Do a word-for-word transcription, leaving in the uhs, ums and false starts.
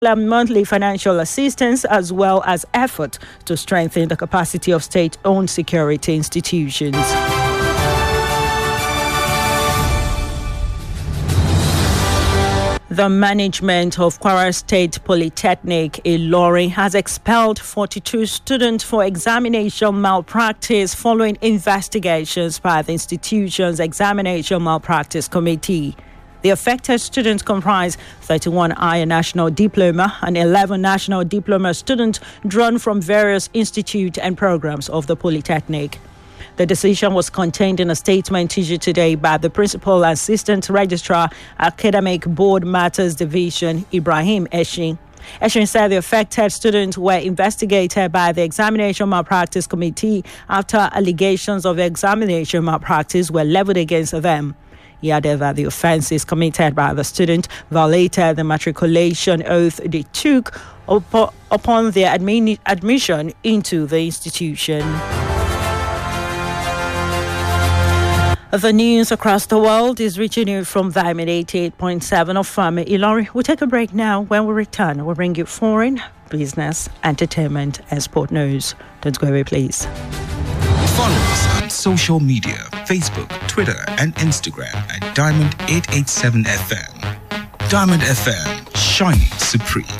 monthly financial assistance, as well as effort to strengthen the capacity of state-owned security institutions. The management of Kwara State Polytechnic Ilorin has expelled forty-two students for examination malpractice following investigations by the institution's Examination Malpractice Committee. The affected students comprise thirty-one higher national diploma and eleven national diploma students drawn from various institutes and programs of the Polytechnic. The decision was contained in a statement issued today by the Principal Assistant Registrar, Academic Board Matters Division, Ibrahim Eshin. Eshin said the affected students were investigated by the Examination Malpractice Committee after allegations of examination malpractice were leveled against them. He added that the offences committed by the student violated the matriculation oath they took up- upon their admi- admission into the institution. The news across the world is reaching you from Diamond eighty-eight point seven of Farmer Ilorin. We'll take a break now. When we return, we'll bring you foreign, business, entertainment, and sport news. Don't go away, please. Follow us on social media, Facebook, Twitter, and Instagram at Diamond eight eight seven F M. Diamond F M, shining supreme.